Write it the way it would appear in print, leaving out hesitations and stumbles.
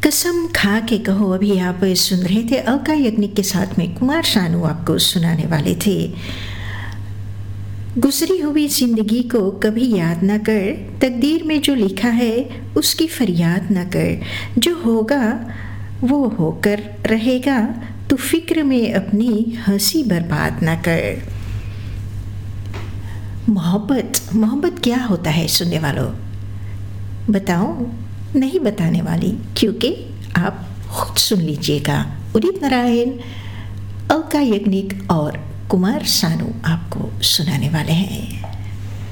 कसम खा के कहो, अभी आप सुन रहे थे अलका याग्निक के साथ में कुमार शानू आपको सुनाने वाले थे। गुजरी हुई जिंदगी को कभी याद न कर, तकदीर में जो लिखा है उसकी फरियाद न कर, जो होगा वो होकर रहेगा, तू फिक्र में अपनी हंसी बर्बाद न कर। मोहब्बत क्या होता है सुनने वालों? बताओ, नहीं बताने वाली, क्योंकि आप खुद सुन लीजिएगा। उदित नारायण, अलका याग्निक और कुमार शानू आपको सुनाने वाले हैं।